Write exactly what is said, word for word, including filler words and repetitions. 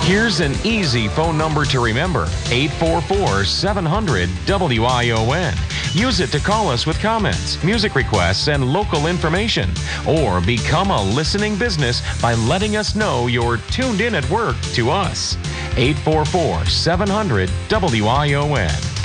Here's an easy phone number to remember, eight four four, seven hundred, W I O N. Use it to call us with comments, music requests, and local information. Or become a listening business by letting us know you're tuned in at work to us. eight four four, seven hundred, W I O N.